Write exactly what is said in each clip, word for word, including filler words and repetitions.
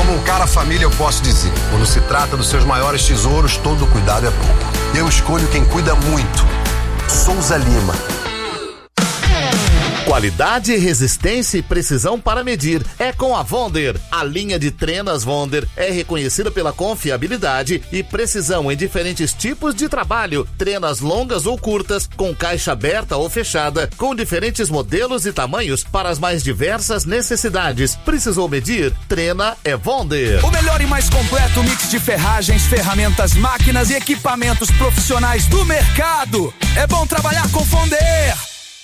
Como um cara família, eu posso dizer, quando se trata dos seus maiores tesouros, todo cuidado é pouco. Eu escolho quem cuida muito. Souza Lima. Qualidade, resistência e precisão para medir é com a Wonder. A linha de trenas Wonder é reconhecida pela confiabilidade e precisão em diferentes tipos de trabalho. Trenas longas ou curtas, com caixa aberta ou fechada, com diferentes modelos e tamanhos para as mais diversas necessidades. Precisou medir? Trena é Wonder. O melhor e mais completo mix de ferragens, ferramentas, máquinas e equipamentos profissionais do mercado. É bom trabalhar com Wonder.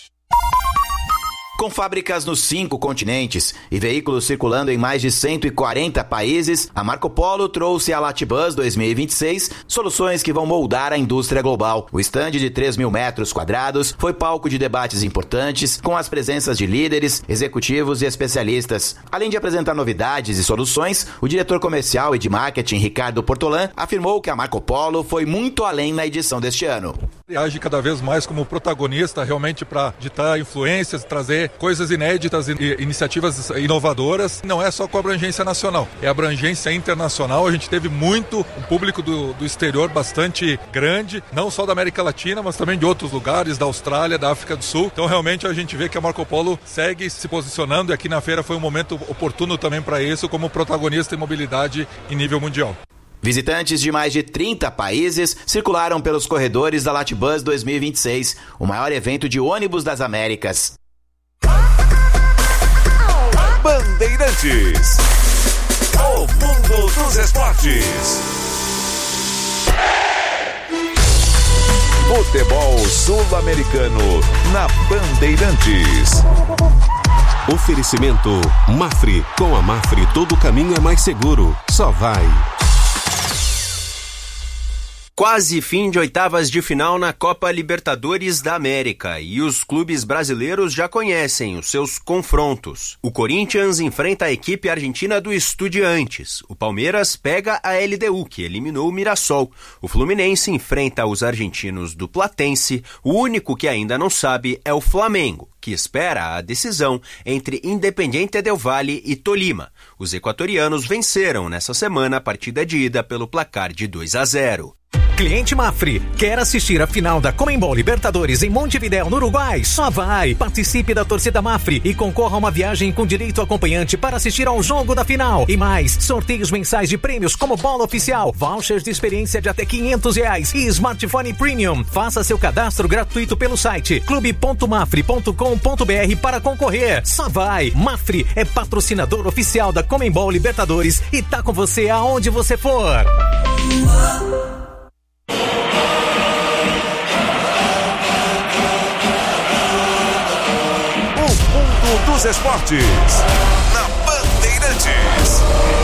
Com fábricas nos cinco continentes e veículos circulando em mais de cento e quarenta países, a Marco Polo trouxe a Latibus dois mil e vinte e seis soluções que vão moldar a indústria global. O estande de três mil metros quadrados foi palco de debates importantes, com as presenças de líderes, executivos e especialistas. Além de apresentar novidades e soluções, o diretor comercial e de marketing, Ricardo Portolan, afirmou que a Marco Polo foi muito além na edição deste ano. E age cada vez mais como protagonista realmente para ditar influências, trazer coisas inéditas e iniciativas inovadoras. Não é só com a abrangência nacional, é a abrangência internacional. A gente teve muito, um público do, do exterior bastante grande, não só da América Latina, mas também de outros lugares, da Austrália, da África do Sul. Então realmente a gente vê que a Marco Polo segue se posicionando e aqui na feira foi um momento oportuno também para isso, como protagonista em mobilidade em nível mundial. Visitantes de mais de trinta países circularam pelos corredores da Latibus dois mil e vinte e seis, o maior evento de ônibus das Américas. Bandeirantes, o mundo dos esportes. Futebol sul-americano na Bandeirantes. Oferecimento Mafre. Com a Mafre todo caminho é mais seguro. Só vai. Quase fim de oitavas de final na Copa Libertadores da América e os clubes brasileiros já conhecem os seus confrontos. O Corinthians enfrenta a equipe argentina do Estudiantes. O Palmeiras pega a L D U, que eliminou o Mirassol. O Fluminense enfrenta os argentinos do Platense. O único que ainda não sabe é o Flamengo, que espera a decisão entre Independiente del Valle e Tolima. Os equatorianos venceram nessa semana a partida de ida pelo placar de dois a zero. Cliente Mafre, quer assistir a final da Conmebol Libertadores em Montevidéu, no Uruguai? Só vai! Participe da torcida Mafre e concorra a uma viagem com direito acompanhante para assistir ao jogo da final. E mais, sorteios mensais de prêmios como bola oficial, vouchers de experiência de até quinhentos reais e smartphone premium. Faça seu cadastro gratuito pelo site clube ponto mafre ponto com ponto br para concorrer. Só vai! Mafre é patrocinador oficial da Conmebol Libertadores e tá com você aonde você for. Dos esportes na Bandeirantes.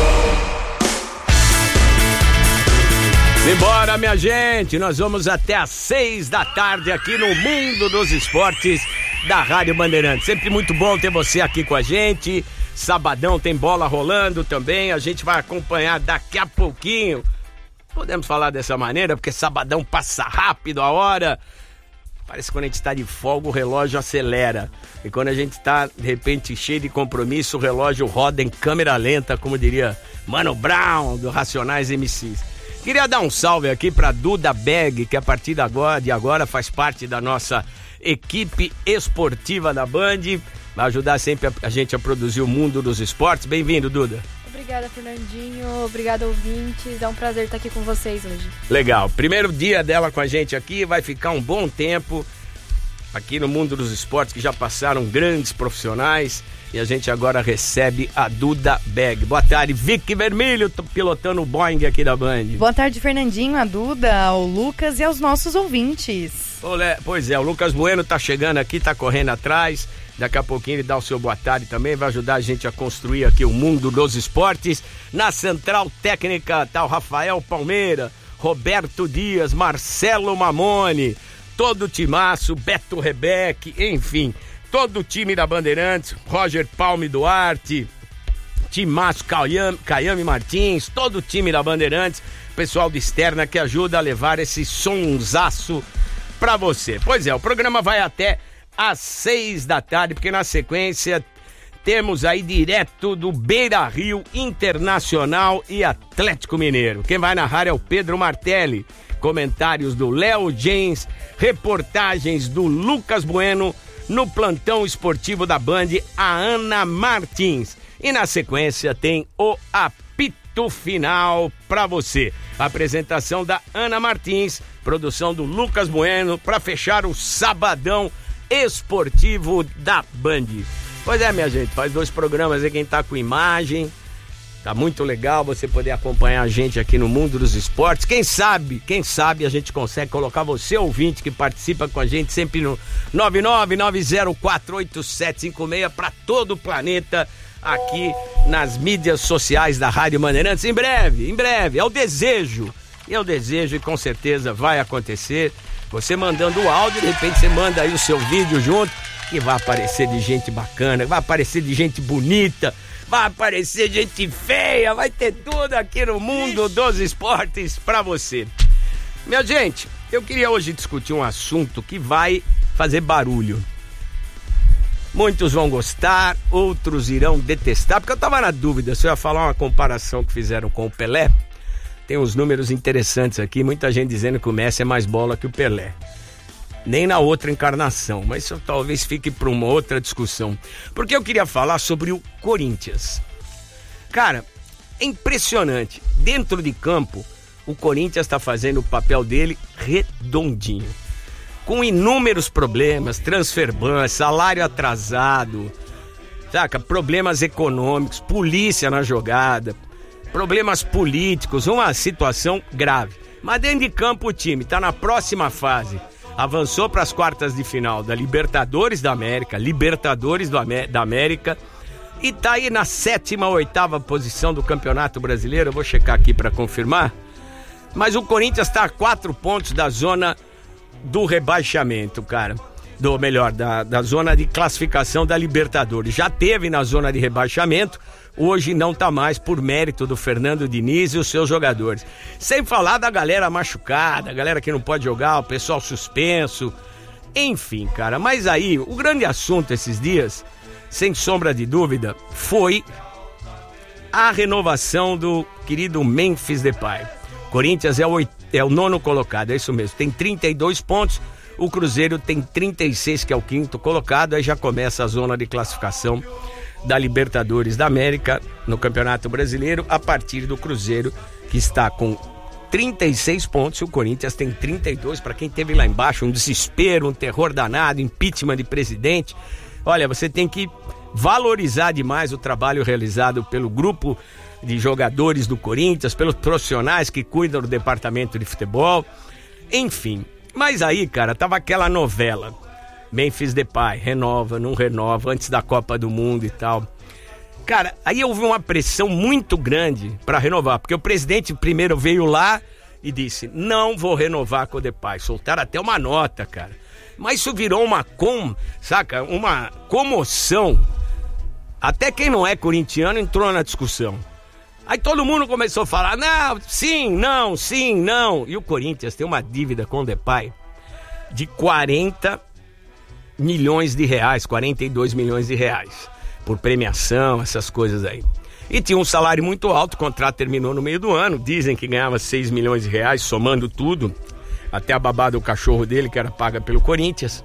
Simbora, minha gente, nós vamos até às seis da tarde aqui no Mundo dos Esportes da Rádio Bandeirantes. Sempre muito bom ter você aqui com a gente. Sabadão tem bola rolando também, a gente vai acompanhar daqui a pouquinho. Podemos falar dessa maneira, porque sabadão passa rápido a hora. Parece que quando a gente está de folga o relógio acelera. E quando a gente está, de repente, cheio de compromisso, o relógio roda em câmera lenta, como diria Mano Brown, do Racionais M Cs. Queria dar um salve aqui para Duda Beg, que a partir de agora, de agora faz parte da nossa equipe esportiva da Band. Vai ajudar sempre a, a gente a produzir o Mundo dos Esportes. Bem-vindo, Duda. Obrigada, Fernandinho. Obrigada, ouvintes. É um prazer estar aqui com vocês hoje. Legal. Primeiro dia dela com a gente aqui. Vai ficar um bom tempo aqui no Mundo dos Esportes, que já passaram grandes profissionais. E a gente agora recebe a Duda Beg. Boa tarde, Vicky Vermelho, tô pilotando o Boeing aqui da Band. Boa tarde, Fernandinho, a Duda, ao Lucas e aos nossos ouvintes. Olé, pois é, o Lucas Bueno tá chegando aqui, tá correndo atrás. Daqui a pouquinho ele dá o seu boa tarde também, vai ajudar a gente a construir aqui o Mundo dos Esportes. Na Central Técnica tá o Rafael Palmeira, Roberto Dias, Marcelo Mamone, todo o timaço, Beto Rebeque, enfim, todo o time da Bandeirantes, Roger Palme Duarte, timaço Caiame, Caiame Martins, todo o time da Bandeirantes, pessoal de externa que ajuda a levar esse sonsaço pra você. Pois é, o programa vai até às seis da tarde, porque na sequência temos aí direto do Beira-Rio, Internacional e Atlético Mineiro. Quem vai narrar é o Pedro Martelli. Comentários do Léo James, reportagens do Lucas Bueno, no plantão esportivo da Band, a Ana Martins. E na sequência tem o apito final para você. Apresentação da Ana Martins, produção do Lucas Bueno, para fechar o sabadão esportivo da Band. Pois é, minha gente, faz dois programas aí, quem tá com imagem. Tá muito legal você poder acompanhar a gente aqui no Mundo dos Esportes. Quem sabe, quem sabe a gente consegue colocar você, ouvinte, que participa com a gente sempre no nove nove nove zero quatro oito sete cinco seis para todo o planeta aqui nas mídias sociais da Rádio Bandeirantes. Em breve, em breve, é o desejo. E é o desejo e com certeza vai acontecer. Você mandando o áudio, de repente você manda aí o seu vídeo junto, que vai aparecer de gente bacana, vai aparecer de gente bonita, vai aparecer gente feia, vai ter tudo aqui no Mundo dos Esportes pra você. Minha gente, eu queria hoje discutir um assunto que vai fazer barulho. Muitos vão gostar, outros irão detestar, porque eu tava na dúvida se eu ia falar uma comparação que fizeram com o Pelé. Tem uns números interessantes aqui, muita gente dizendo que o Messi é mais bola que o Pelé. Nem na outra encarnação, mas isso talvez fique para uma outra discussão. Porque eu queria falar sobre o Corinthians. Cara, é impressionante. Dentro de campo, o Corinthians está fazendo o papel dele redondinho. Com inúmeros problemas, transfer ban, salário atrasado, saca? Problemas econômicos, polícia na jogada, problemas políticos, uma situação grave. Mas dentro de campo o time está na próxima fase. Avançou para as quartas de final da Libertadores da América, Libertadores do Amé- da América, e tá aí na sétima ou oitava posição do Campeonato Brasileiro. Eu vou checar aqui para confirmar. Mas o Corinthians está a quatro pontos da zona do rebaixamento, cara. Do melhor, da, da zona de classificação da Libertadores. Já teve na zona de rebaixamento, hoje não tá mais, por mérito do Fernando Diniz e os seus jogadores. Sem falar da galera machucada, a galera que não pode jogar, o pessoal suspenso. Enfim, cara, mas aí, o grande assunto esses dias, sem sombra de dúvida, foi a renovação do querido Memphis Depay. Corinthians é o, oit... é o nono colocado, é isso mesmo, tem trinta e dois pontos, o Cruzeiro tem trinta e seis, que é o quinto colocado, aí já começa a zona de classificação da Libertadores da América no Campeonato Brasileiro, a partir do Cruzeiro, que está com trinta e seis pontos, e o Corinthians tem trinta e dois. Para quem teve lá embaixo um desespero, um terror danado, impeachment de presidente, olha, você tem que valorizar demais o trabalho realizado pelo grupo de jogadores do Corinthians, pelos profissionais que cuidam do departamento de futebol, enfim. Mas aí, cara, tava aquela novela, Memphis Depay, renova, não renova, antes da Copa do Mundo e tal. Cara, aí houve uma pressão muito grande para renovar, porque o presidente primeiro veio lá e disse, não vou renovar com o Depay. Soltaram até uma nota, cara. Mas isso virou uma com, saca, uma comoção. Até quem não é corintiano entrou na discussão. Aí todo mundo começou a falar, não, sim, não, sim, não. E o Corinthians tem uma dívida com o Depay de quarenta milhões de reais, quarenta e dois milhões de reais, por premiação, essas coisas aí. E tinha um salário muito alto, o contrato terminou no meio do ano, dizem que ganhava seis milhões de reais, somando tudo, até a babá do cachorro dele, que era paga pelo Corinthians.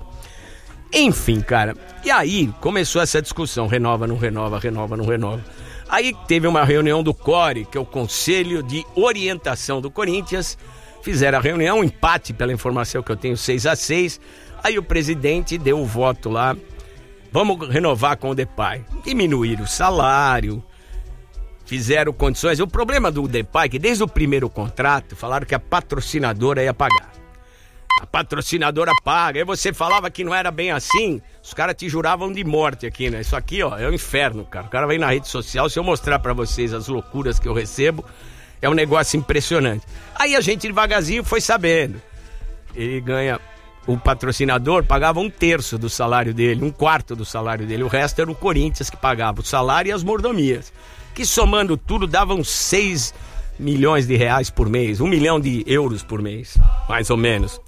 Enfim, cara, e aí começou essa discussão, renova, não renova, renova, não renova. Aí teve uma reunião do C O R E, que é o Conselho de Orientação do Corinthians, fizeram a reunião, um empate pela informação que eu tenho, seis a seis, aí o presidente deu o voto lá, vamos renovar com o Depay. Diminuíram o salário, fizeram condições. O problema do Depay é que desde o primeiro contrato falaram que a patrocinadora ia pagar. A patrocinadora paga, aí você falava que não era bem assim, os caras te juravam de morte aqui, né? Isso aqui, ó, é um inferno, cara. O cara vem na rede social, se eu mostrar pra vocês as loucuras que eu recebo, é um negócio impressionante. Aí a gente devagarzinho foi sabendo. Ele ganha, o patrocinador pagava um terço do salário dele, um quarto do salário dele, o resto era o Corinthians que pagava o salário e as mordomias, que somando tudo davam seis milhões de reais por mês, um milhão de euros por mês, mais ou menos.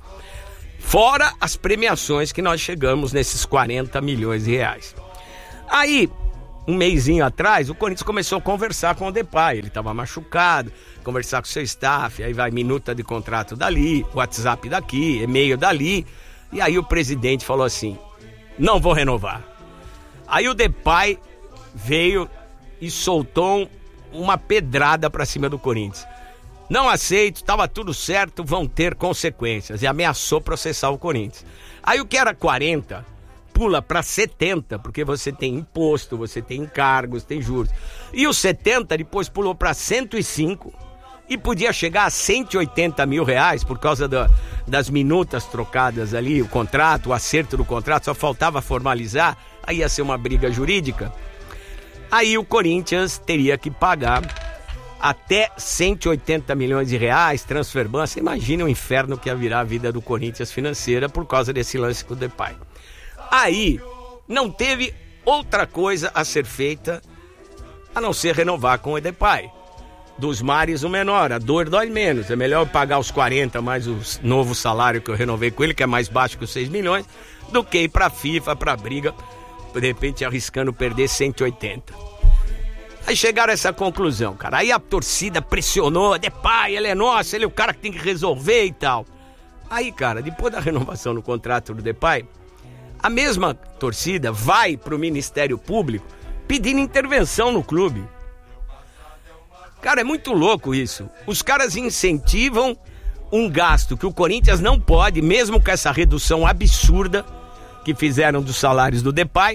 Fora as premiações que nós chegamos nesses quarenta milhões de reais. Aí, um mesinho atrás, o Corinthians começou a conversar com o Depay. Ele estava machucado, conversar com o seu staff, aí vai minuta de contrato dali, WhatsApp daqui, e-mail dali. E aí o presidente falou assim, não vou renovar. Aí o Depay veio e soltou uma pedrada pra cima do Corinthians. Não aceito, tava tudo certo, vão ter consequências. E ameaçou processar o Corinthians. Aí o que era quarenta, pula pra setenta, porque você tem imposto, você tem encargos, tem juros. E o setenta depois pulou pra cento e cinco e podia chegar a cento e oitenta mil reais por causa da, das minutas trocadas ali, o contrato, o acerto do contrato, só faltava formalizar, aí ia ser uma briga jurídica. Aí o Corinthians teria que pagar até cento e oitenta milhões de reais, transferban. Você imagina o inferno que ia virar a vida do Corinthians financeira por causa desse lance com o Depay. Aí não teve outra coisa a ser feita a não ser renovar com o Depay. Dos mares o menor, a dor dói menos. É melhor eu pagar os quarenta mais o novo salário que eu renovei com ele, que é mais baixo que os seis milhões, do que ir pra FIFA, pra briga, de repente arriscando perder cento e oitenta. Aí chegaram a essa conclusão, cara. Aí a torcida pressionou, Depay, ele é nosso, ele é o cara que tem que resolver e tal. Aí, cara, depois da renovação no contrato do Depay, a mesma torcida vai pro Ministério Público pedindo intervenção no clube. Cara, é muito louco isso. Os caras incentivam um gasto que o Corinthians não pode, mesmo com essa redução absurda que fizeram dos salários do Depay.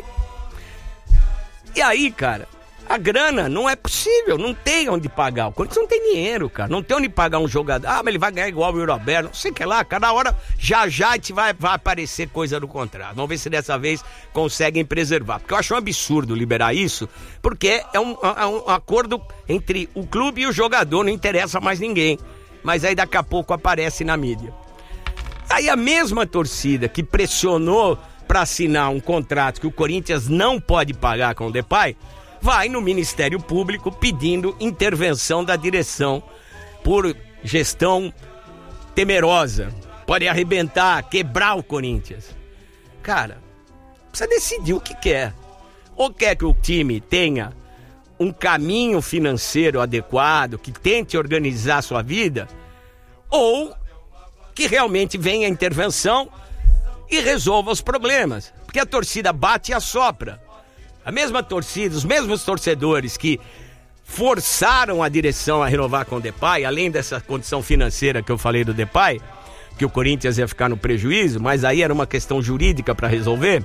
E aí, cara, a grana não é possível, não tem onde pagar. O Corinthians não tem dinheiro, cara, não tem onde pagar um jogador. Ah, mas ele vai ganhar igual o Roberto, não sei o que lá, cada hora já já vai, vai aparecer coisa no contrato. Vamos ver se dessa vez conseguem preservar, porque eu acho um absurdo liberar isso, porque é um, é um acordo entre o clube e o jogador, não interessa mais ninguém. Mas aí daqui a pouco aparece na mídia. Aí a mesma torcida que pressionou para assinar um contrato que o Corinthians não pode pagar com o Depay, vai no Ministério Público pedindo intervenção da direção por gestão temerosa. Pode arrebentar, quebrar o Corinthians. Cara, precisa decidir o que quer. Ou quer que o time tenha um caminho financeiro adequado, que tente organizar a sua vida, ou que realmente venha a intervenção e resolva os problemas. Porque a torcida bate e assopra. A mesma torcida, os mesmos torcedores que forçaram a direção a renovar com o Depay, além dessa condição financeira que eu falei do Depay, que o Corinthians ia ficar no prejuízo, mas aí era uma questão jurídica para resolver,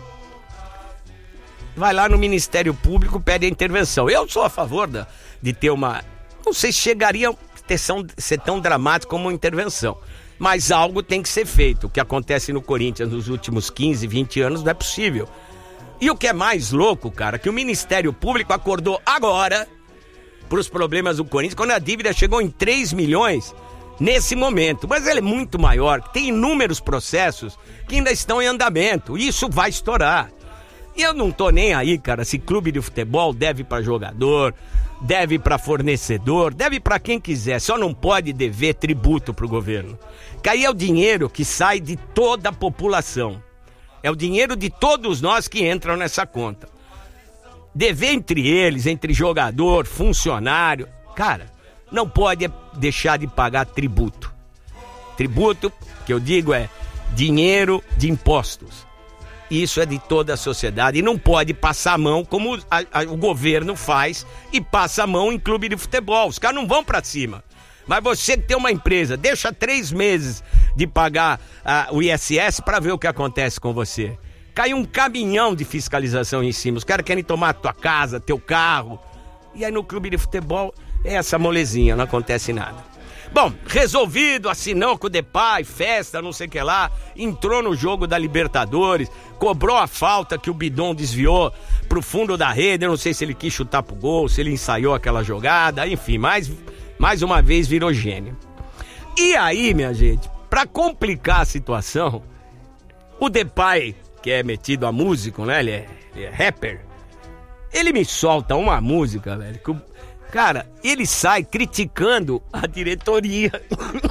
vai lá no Ministério Público, pede a intervenção. Eu sou a favor da, de ter uma... Não sei se chegaria a ter, ser tão dramático como uma intervenção, mas algo tem que ser feito. O que acontece no Corinthians nos últimos quinze, vinte anos não é possível. E o que é mais louco, cara, que o Ministério Público acordou agora para os problemas do Corinthians, quando a dívida chegou em três milhões nesse momento. Mas ele é muito maior, tem inúmeros processos que ainda estão em andamento, e isso vai estourar. E eu não tô nem aí, cara, se clube de futebol deve para jogador, deve para fornecedor, deve para quem quiser, só não pode dever tributo pro governo. Que aí é o dinheiro que sai de toda a população. É o dinheiro de todos nós que entram nessa conta. Dever entre eles, entre jogador, funcionário, cara, não pode deixar de pagar tributo. Tributo, que eu digo, é dinheiro de impostos. Isso é de toda a sociedade e não pode passar a mão como a, a, o governo faz e passa a mão em clube de futebol. Os caras não vão pra cima. Mas você que tem uma empresa, deixa três meses de pagar uh, o I S S para ver o que acontece com você. Cai um caminhão de fiscalização em cima. Os caras querem tomar a tua casa, teu carro. E aí no clube de futebol é essa molezinha, não acontece nada. Bom, resolvido, assinou com o Depay, festa, não sei o que lá, entrou no jogo da Libertadores, cobrou a falta que o Bidon desviou pro fundo da rede, eu não sei se ele quis chutar pro gol, se ele ensaiou aquela jogada, enfim, mais, mais uma vez virou gênio. E aí, minha gente, pra complicar a situação, o Depay, que é metido a músico, né, ele é, ele é rapper, ele me solta uma música, velho, que o cara, ele sai criticando a diretoria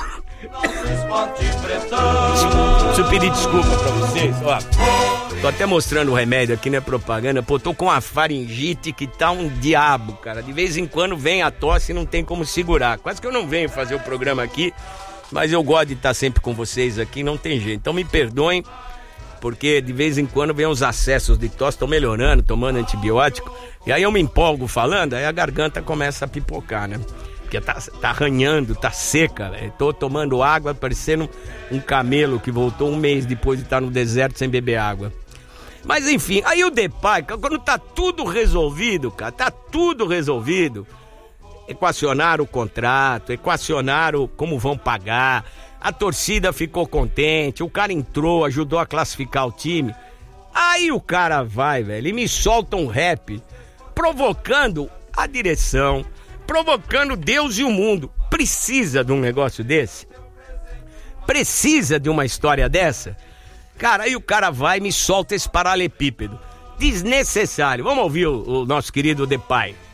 Deixa eu pedir desculpa pra vocês, ó. Tô até mostrando o remédio aqui, né, propaganda. Pô, tô com uma faringite que tá um diabo, cara. De vez em quando vem a tosse e não tem como segurar. Quase que eu não venho fazer o programa aqui, mas eu gosto de estar sempre com vocês aqui, não tem jeito. Então me perdoem, porque de vez em quando vem os acessos de tosse, tô melhorando, tomando antibiótico, e aí eu me empolgo falando, aí a garganta começa a pipocar, né? Porque tá, tá arranhando, tá seca, velho. Tô tomando água parecendo um camelo que voltou um mês depois de estar no deserto sem beber água. Mas enfim, aí o Depay, quando tá tudo resolvido, cara, tá tudo resolvido, equacionaram o contrato, equacionaram como vão pagar, a torcida ficou contente, o cara entrou, ajudou a classificar o time. Aí o cara vai, velho, e me solta um rap, provocando a direção, provocando Deus e o mundo. Precisa de um negócio desse? Precisa de uma história dessa? Cara, aí o cara vai e me solta esse paralelepípedo. Desnecessário. Vamos ouvir o, o nosso querido Depay.